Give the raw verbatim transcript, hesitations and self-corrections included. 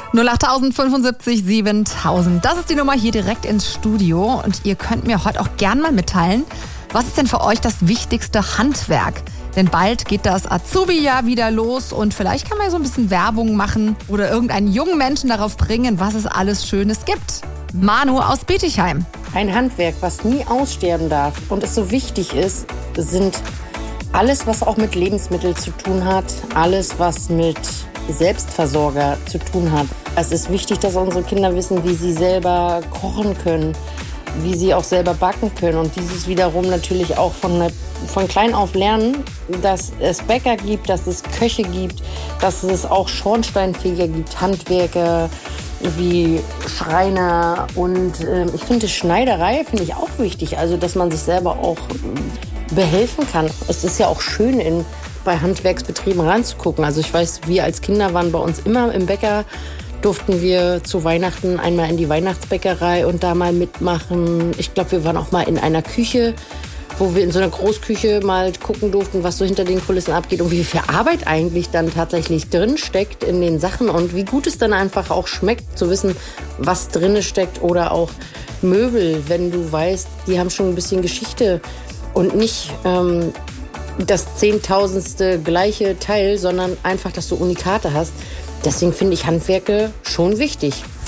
null acht fünfundsiebzig siebentausend. Das ist die Nummer hier direkt ins Studio. Und ihr könnt mir heute auch gern mal mitteilen, was ist denn für euch das wichtigste Handwerk? Denn bald geht das Azubi-Jahr wieder los und vielleicht kann man ja so ein bisschen Werbung machen oder irgendeinen jungen Menschen darauf bringen, was es alles Schönes gibt. Manu aus Bietigheim. Ein Handwerk, was nie aussterben darf und es so wichtig ist, sind alles, was auch mit Lebensmitteln zu tun hat, alles, was mit Selbstversorger zu tun hat. Es ist wichtig, dass unsere Kinder wissen, wie sie selber kochen können, wie sie auch selber backen können und dieses wiederum natürlich auch von, von klein auf lernen, dass es Bäcker gibt, dass es Köche gibt, dass es auch Schornsteinfeger gibt, Handwerker wie Schreiner und äh, ich finde Schneiderei finde ich auch wichtig, also dass man sich selber auch äh, behelfen kann. Es ist ja auch schön, in, bei Handwerksbetrieben reinzugucken. Also ich weiß, wir als Kinder waren bei uns immer im Bäcker, durften wir zu Weihnachten einmal in die Weihnachtsbäckerei und da mal mitmachen. Ich glaube, wir waren auch mal in einer Küche, wo wir in so einer Großküche mal gucken durften, was so hinter den Kulissen abgeht und wie viel Arbeit eigentlich dann tatsächlich drin steckt in den Sachen und wie gut es dann einfach auch schmeckt, zu wissen, was drin steckt oder auch Möbel, wenn du weißt, die haben schon ein bisschen Geschichte und nicht ähm, das zehntausendste gleiche Teil, sondern einfach, dass du Unikate hast. Deswegen finde ich Handwerke schon wichtig.